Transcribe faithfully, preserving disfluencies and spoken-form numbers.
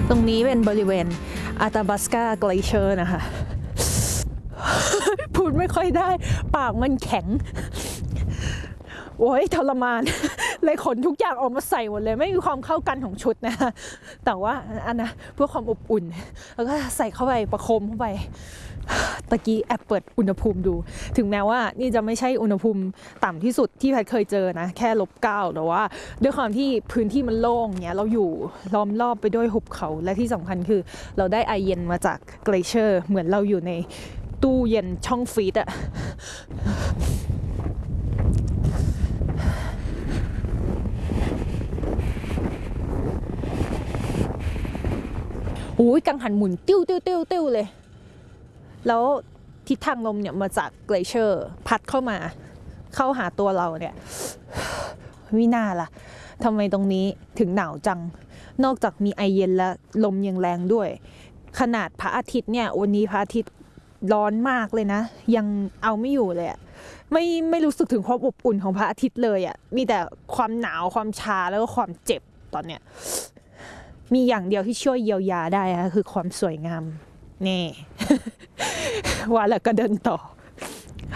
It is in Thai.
ตรงนี้เป็นบริเวณอาตาบัสกาเกลเชอร์นะคะพูดไม่ค่อยได้ปากมันแข็งโอ้ยทรมานเลยขนทุกอย่างออกมาใส่หมดเลยไม่มีความเข้ากันของชุดนะแต่ว่าอันนะเพื่อความอบอุ่นแล้วก็ใส่เข้าไปประคมเข้าไปตะกี้แอบเปิดอุณหภูมิดูถึงแม้ว่านี่จะไม่ใช่อุณหภูมิต่ำที่สุดที่แพทเคยเจอนะแค่ลบเก้าแต่ว่าด้วยความที่พื้นที่มันโล่งเนี้ยเราอยู่ล้อมรอบไปด้วยหุบเขาและที่สำคัญคือเราได้ไอเย็นมาจากเกลเชอร์เหมือนเราอยู่ในตู้เย็นช่องฟรีซอะโอ้ยกังหันหมุนติ้วติ้วติ้วติ้วเลยแล้วทิศทางลมเนี่ยมาจากเกลเชอร์พัดเข้ามาเข้าหาตัวเราเนี่ยวิน่าล่ะทำไมตรงนี้ถึงหนาวจังนอกจากมีไอเย็นและลมยังแรงด้วยขนาดพระอาทิตย์เนี่ยวันนี้พระอาทิตย์ร้อนมากเลยนะยังเอาไม่อยู่เลยอะไม่ไม่รู้สึกถึงความอบอุ่นของพระอาทิตย์เลยอะมีแต่ความหนาวความชาแล้วก็ความเจ็บตอนเนี้ยมีอย่างเดียวที่ช่วยเยียวยาได้คือความสวยงามนี่ ว่าแล้วก็เดินต่อ